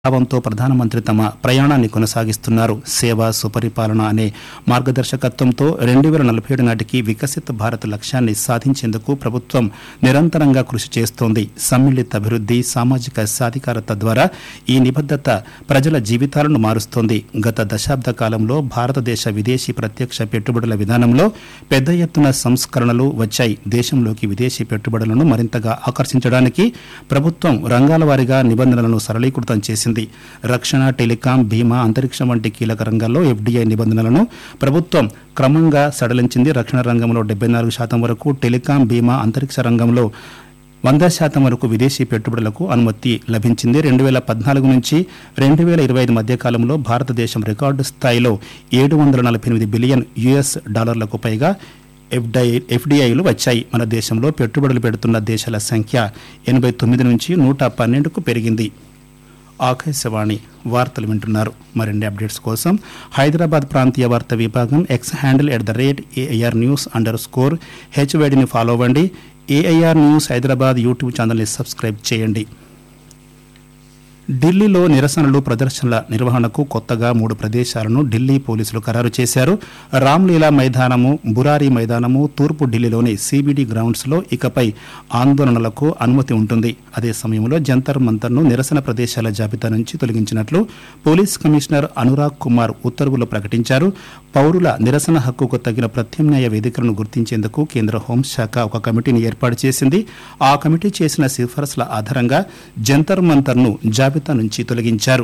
భావంతో ప్రధానమంత్రి తమ ప్రయాణాన్ని కొనసాగిస్తున్నారు. సేవ, సుపరిపాలన అనే మార్గదర్శకత్వంతో 2047 నాటికి వికసిత్ భారత్ లక్ష్యాన్ని సాధించేందుకు ప్రభుత్వం నిరంతరంగా కృషి చేస్తోంది. సమ్మిళిత అభివృద్ధి, సామాజిక సాధికారత ద్వారా ఈ నిబద్ధత ప్రజల జీవితాలను మారుస్తోంది. గత దశాబ్ద కాలంలో భారతదేశ విదేశీ ప్రత్యక్ష పెట్టుబడుల విధానంలో పెద్ద ఎత్తున సంస్కరణలు వచ్చాయి. దేశంలోకి విదేశీ పెట్టుబడులను మరింతగా ఆకర్షించడానికి ప్రభుత్వం రంగాల వారీగా నిబంధనలను సరళీకృతం చేసింది. రక్షణ, టెలికాం, బీమా, అంతరిక్షం వంటి కీలక రంగాల్లో ఎఫ్డీఐ నిబంధనలను ప్రభుత్వం క్రమంగా సడలించింది. రక్షణ రంగంలో 74% వరకు, టెలికాం, బీమా, అంతరిక్ష రంగంలో 100% వరకు విదేశీ పెట్టుబడులకు అనుమతి లభించింది. 2014 నుంచి 2025 మధ్య కాలంలో భారతదేశం రికార్డు స్థాయిలో $748 బిలియన్ కు పైగా ఎఫ్డీఐలు వచ్చాయి. మన దేశంలో పెట్టుబడులు పెడుతున్న దేశాల సంఖ్య 89 నుంచి 112కు పెరిగింది. ఆకాశవాణి వార్తలు వింటున్నారు. మరిన్ని అప్డేట్స్ కోసం హైదరాబాద్ ప్రాంతీయ వార్తా విభాగం ఎక్స్ హ్యాండిల్ @AIR News_HYDని ఫాలో అవ్వండి. AIR న్యూస్ హైదరాబాద్ యూట్యూబ్ ఛానల్ని సబ్స్క్రైబ్ చేయండి. ఢిల్లీలో నిరసనలు, ప్రదర్శనల నిర్వహణకు కొత్తగా 3 ప్రదేశాలను ఢిల్లీ పోలీసులు ఖరారు చేశారు. రామ్లీలా మైదానము, బురారి మైదానము, తూర్పు ఢిల్లీలోని CBD గ్రౌండ్స్లో ఇకపై ఆందోళనలకు అనుమతి ఉంటుంది. అదే సమయంలో జంతర్ మంతర్ను నిరసన ప్రదేశాల జాబితా నుంచి తొలగించినట్లు పోలీస్ కమిషనర్ అనురాగ్ కుమార్ ఉత్తర్వులు ప్రకటించారు. పౌరుల నిరసన హక్కుకు తగిన ప్రత్యామ్నాయ వేదికలను గుర్తించేందుకు కేంద్ర హోంశాఖ ఒక కమిటీని ఏర్పాటు చేసింది. ఆ కమిటీ చేసిన సిఫారసుల ఆధారంగా జంతర్ మంతర్ను జాబితా నుంచి తొలగించారు.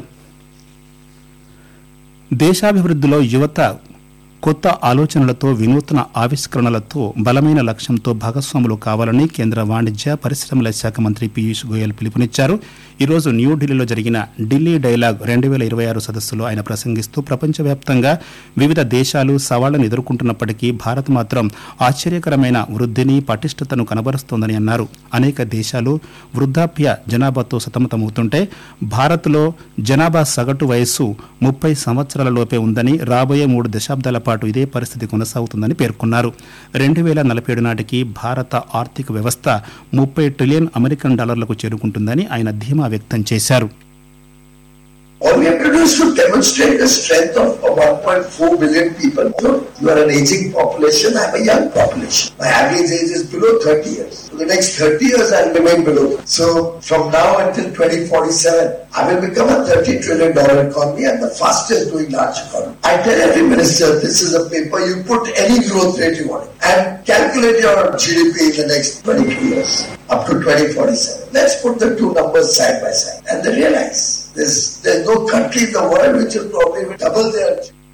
దేశాభివృద్ధిలో యువత కొత్త ఆలోచనలతో, వినూత్న ఆవిష్కరణలతో, బలమైన లక్ష్యంతో భాగస్వాములు కావాలని కేంద్ర వాణిజ్య పరిశ్రమల శాఖ మంత్రి పీయూష్ గోయల్ పిలుపునిచ్చారు. ఈరోజు న్యూఢిల్లీలో జరిగిన ఢిల్లీ డైలాగ్ 2026 సదస్సులో ఆయన ప్రసంగిస్తూ ప్రపంచవ్యాప్తంగా వివిధ దేశాలు సవాళ్లను ఎదుర్కొంటున్నప్పటికీ భారత్ మాత్రం ఆశ్చర్యకరమైన వృద్ధిని, పటిష్టతను కనబరుస్తోందని అన్నారు. అనేక దేశాలు వృద్ధాప్య జనాభాతో సతమతమవుతుంటే భారత్లో జనాభా సగటు వయస్సు 30 సంవత్సరాల లోపే ఉందని, రాబోయే 3 దశాబ్దాల పాటు ఇదే పరిస్థితి కొనసాగుతుందని పేర్కొన్నారు. 2047 నాటికి భారత ఆర్థిక వ్యవస్థ $30 ట్రిలియన్ చేరుకుంటుందని ఆయన ధీమా వ్యక్తం చేశారు. All we have to do is to demonstrate the strength of 1.4 billion people. So you are an aging population, I am a young population. My average age is below 30 years. For the next 30 years I will remain below. So from now until 2047, I will become a $30 trillion economy and the fastest growing large economy. I tell every minister, this is a paper, you put any growth rate you want and calculate your GDP in the next 22 years up to 2047. Let's put the two numbers side by side and then realize there's no country in the world which will probably double their.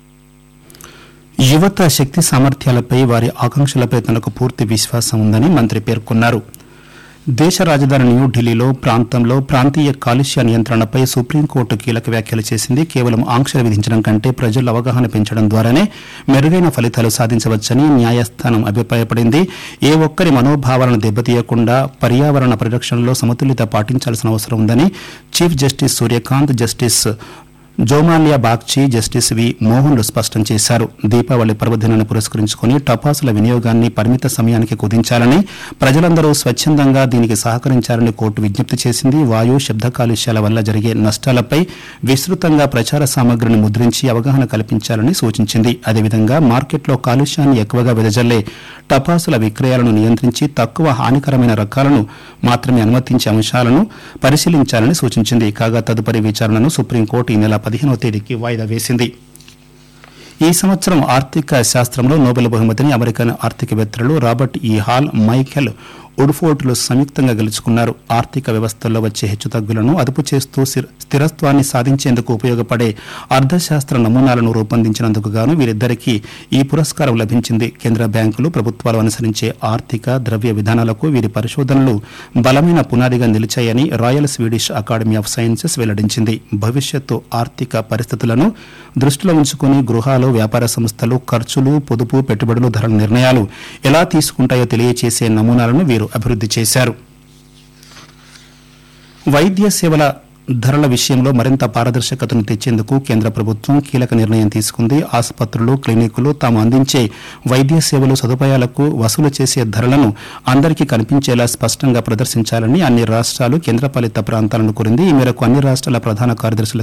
యువత శక్తి సామర్థ్యాలపై, వారి ఆకాంక్షలపై తనకు పూర్తి విశ్వాసం ఉందని మంత్రి పేర్కొన్నారు. దేశ రాజధాని న్యూఢిల్లీలో ప్రాంతంలో ప్రాంతీయ కాలుష్య నియంత్రణపై సుప్రీంకోర్టు కీలక వ్యాఖ్యలు చేసింది. కేవలం ఆంక్షలు విధించడం కంటే ప్రజల అవగాహన పెంచడం ద్వారానే మెరుగైన ఫలితాలు సాధించవచ్చని న్యాయస్థానం అభిప్రాయపడింది. ఏ ఒక్కరి మనోభావాలను దెబ్బతీయకుండా పర్యావరణ పరిరక్షణలో సమతుల్యత పాటించాల్సిన అవసరం ఉందని chief justice Surya Kant, justice Joymalya Bagchi, justice వి మోహన్లు స్పష్టం చేశారు. దీపావళి పర్వదినాన్ని పురస్కరించుకుని టపాసుల వినియోగాన్ని పరిమిత సమయానికి కుదించాలని, ప్రజలందరూ స్వచ్ఛందంగా దీనికి సహకరించాలని కోర్టు విజ్ఞప్తి చేసింది. వాయు, శబ్ద కాలుష్యాల వల్ల జరిగే నష్టాలపై విస్తృతంగా ప్రచార సామగ్రిని ముద్రించి అవగాహన కల్పించాలని సూచించింది. అదేవిధంగా మార్కెట్లో కాలుష్యాన్ని ఎక్కువగా వెదజల్లే టపాసుల విక్రయాలను నియంత్రించి తక్కువ హానికరమైన రకాలను మాత్రమే అనుమతించే అంశాలను పరిశీలించాలని సూచించింది. కాగా తదుపరి విచారణను సుప్రీంకోర్టు ఈ నెల 15వ తేదీకి వాయిదా వేసింది. ఈ సంవత్సరం ఆర్థిక శాస్త్రంలో నోబెల్ బహుమతిని అమెరికన్ ఆర్థికవేత్తలు రాబర్ట్ ఈ హాల్, మైకెల్ వుడ్ఫోర్డ్లు సంయుక్తంగా గెలుచుకున్నారు. ఆర్థిక వ్యవస్థల్లో వచ్చే హెచ్చుతగ్గులను అదుపు చేస్తూ స్థిరత్వాన్ని సాధించేందుకు ఉపయోగపడే అర్థశాస్త్ర నమూనాలను రూపొందించినందుకు గాను వీరిద్దరికీ ఈ పురస్కారం లభించింది. కేంద్ర బ్యాంకులు, ప్రభుత్వాలు అనుసరించే ఆర్థిక, ద్రవ్య విధానాలకు వీరి పరిశోధనలు బలమైన పునాదిగా నిలిచాయని royal Swedish academy of sciences వెల్లడించింది. భవిష్యత్తు ఆర్థిక పరిస్థితులను దృష్టిలో ఉంచుకుని గృహాలు, వ్యాపార సంస్థలు ఖర్చులు, పొదుపు, పెట్టుబడులు, ధరల నిర్ణయాలు ఎలా తీసుకుంటాయో తెలియచేసే నమూనాలను వీరు అభివృద్ధి చేశారు. వైద్య సేవల ధరల విషయంలో మరింత పారదర్శకతను తెచ్చేందుకు కేంద్ర ప్రభుత్వం కీలక నిర్ణయం తీసుకుంది. ఆసుపత్రులు, క్లినికులు తాము అందించే వైద్య సేవలు, సదుపాయాలకు వసూలు చేసే ధరలను అందరికీ కనిపించేలా స్పష్టంగా ప్రదర్శించాలని అన్ని రాష్ట్రాలు, కేంద్రపాలిత ప్రాంతాలను కోరింది. ఈ మేరకు అన్ని రాష్ట్రాల ప్రధాన కార్యదర్శుల